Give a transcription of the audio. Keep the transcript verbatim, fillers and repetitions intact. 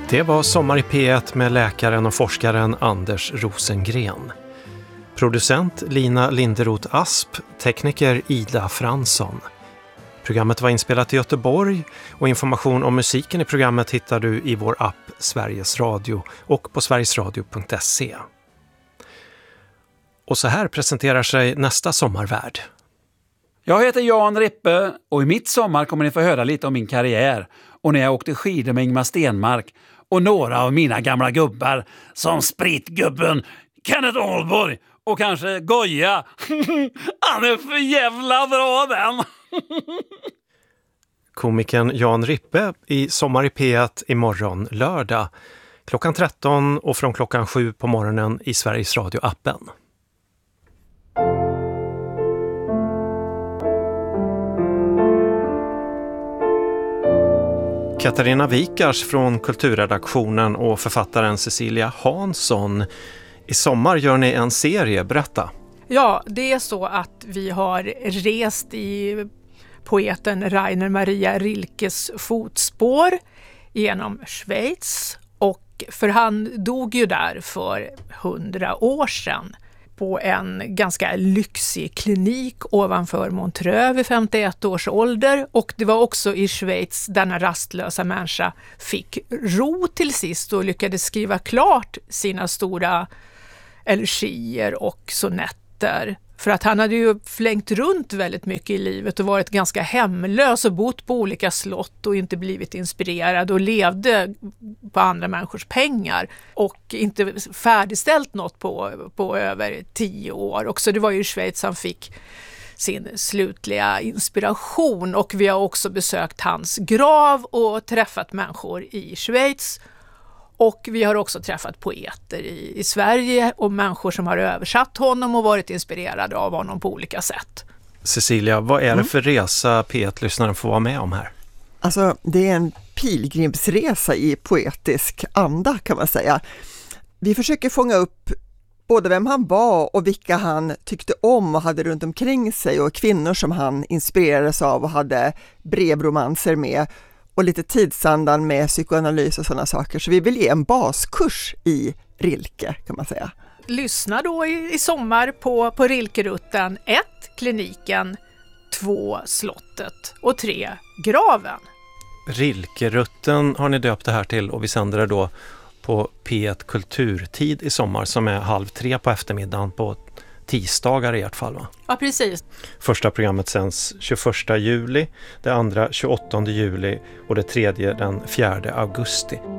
Det var Sommar i P ett med läkaren och forskaren Anders Rosengren. Producent Lina Linderoth Asp, tekniker Ida Fransson. Programmet var inspelat i Göteborg och information om musiken i programmet hittar du i vår app Sveriges Radio och på sverigesradio punkt se. Och så här presenterar sig nästa sommarvärd. Jag heter Jan Rippe och i mitt sommar kommer ni få höra lite om min karriär och när jag åkte skidor med Ingmar Stenmark och några av mina gamla gubbar som Spritgubben, Kenneth Ahlborg och kanske Goya. Han är för jävla bra den! Komikern Jan Rippe i Sommar i P ett imorgon lördag klockan tretton och från klockan sju på morgonen i Sveriges Radio-appen. Katarina Wikars från kulturredaktionen och författaren Cecilia Hansson. I sommar gör ni en serie, berätta. Ja, det är så att vi har rest i poeten Rainer Maria Rilkes fotspår genom Schweiz. Och för han dog ju där för hundra år sedan på en ganska lyxig klinik ovanför Montreux vid femtioett års ålder. Och det var också i Schweiz denna rastlösa människa fick ro till sist och lyckades skriva klart sina stora elegier och sonetter. För att han hade ju flängt runt väldigt mycket i livet och varit ganska hemlös och bott på olika slott och inte blivit inspirerad och levde på andra människors pengar och inte färdigställt något på, på över tio år. Och så det var ju i Schweiz han fick sin slutliga inspiration och vi har också besökt hans grav och träffat människor i Schweiz. Och vi har också träffat poeter i, i Sverige och människor som har översatt honom och varit inspirerade av honom på olika sätt. Cecilia, vad är det för resa P ett-lyssnaren får vara med om här? Alltså, det är en pilgrimsresa i poetisk anda kan man säga. Vi försöker fånga upp både vem han var och vilka han tyckte om och hade runt omkring sig och kvinnor som han inspirerades av och hade brevromanser med. Och lite tidsandan med psykoanalys och sådana saker. Så vi vill ge en baskurs i Rilke kan man säga. Lyssna då i, i sommar på, på Rilkerutten ett, kliniken, två, slottet och tre, graven. Rilkerutten har ni döpt det här till och vi sänder det då på P ett Kulturtid i sommar som är halv tre på eftermiddagen på tisdagar i ert fall, va? Ja, precis. Första programmet sänds tjugoförsta juli, det andra tjugoåttonde juli och det tredje den fjärde augusti.